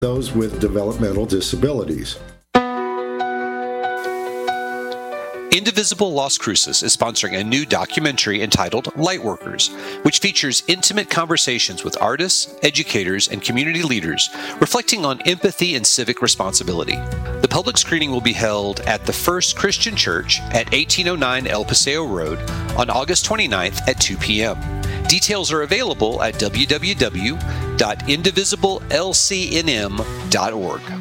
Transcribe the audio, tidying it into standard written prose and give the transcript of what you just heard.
those with developmental disabilities. Indivisible Las Cruces is sponsoring a new documentary entitled Lightworkers, which features intimate conversations with artists, educators, and community leaders reflecting on empathy and civic responsibility. The public screening will be held at the First Christian Church at 1809 El Paseo Road on August 29th at 2 p.m. Details are available at www.indivisiblelcnm.org.